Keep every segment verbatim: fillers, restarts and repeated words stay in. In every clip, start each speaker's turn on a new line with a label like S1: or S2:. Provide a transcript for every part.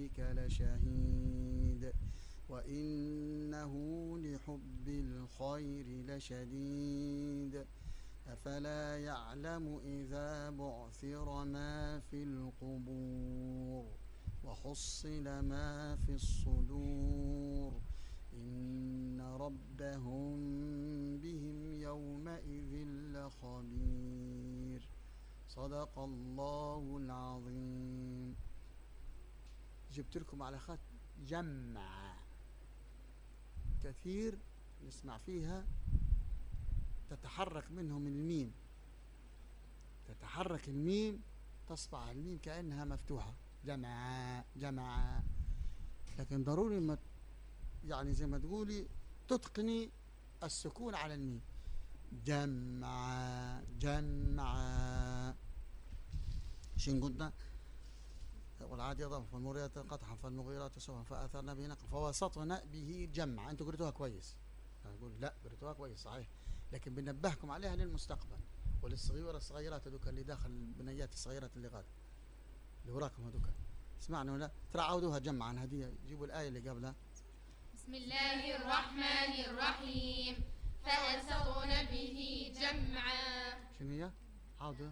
S1: ربك لشهيد وإنه لحب الخير لشديد أفلا يعلم إذا بعثر ما في القبور وحصل ما في الصدور إن ربهم بهم يومئذ لخبير. صدق الله العظيم. جبت لكم على خط جمع كثير نسمع فيها تتحرك منهم الميم، تتحرك الميم، تصبح الميم كأنها مفتوحة، جمع جمع. لكن ضروري ما يعني زي ما تقولي تتقني السكون على الميم. جمع جمع. شين قلنا؟ والعادي ضم فالموريات قطعا فالمغيرات سوها فأثرنا به نقل فوسطنا به جمع. انتوا قريتوها كويس. اقول لا قريتوها كويس صحيح، لكن بنبهكم عليها للمستقبل وللصغيرة الصغيرات هذوك اللي داخل البنيات الصغيرات اللي غاد اللي وراكم هذوك، اسمعنا ولا ترى عودوها جمعا. هذه جيبوا الآية اللي قبلها.
S2: بسم الله الرحمن الرحيم فوسطن به جمعا.
S1: شنو هي؟ عودوا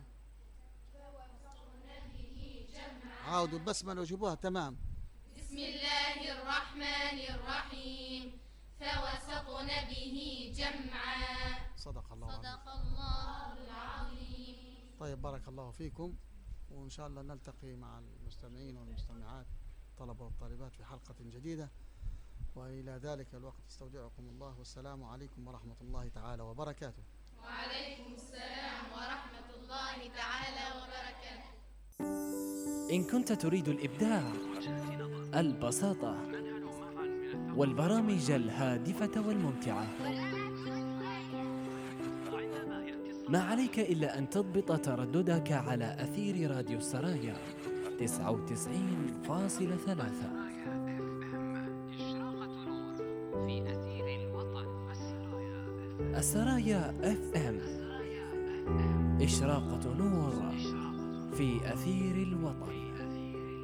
S1: عودوا البسملة وجيبوها تمام.
S2: بسم الله الرحمن الرحيم فوسطن به جمعا.
S1: صدق الله العظيم.
S2: صدق الله العظيم.
S1: طيب بارك الله فيكم، وإن شاء الله نلتقي مع المستمعين والمستمعات الطلبة والطالبات في حلقة جديدة، وإلى ذلك الوقت استودعكم الله والسلام عليكم ورحمة الله تعالى وبركاته.
S2: وعليكم السلام ورحمة الله تعالى وبركاته.
S3: إن كنت تريد الإبداع، البساطة والبرامج الهادفة والممتعة، ما عليك إلا أن تضبط ترددك على أثير راديو السرايا تسعة وتسعين فاصلة ثلاثة. السرايا اف ام، إشراقة نور في أثير الوطن.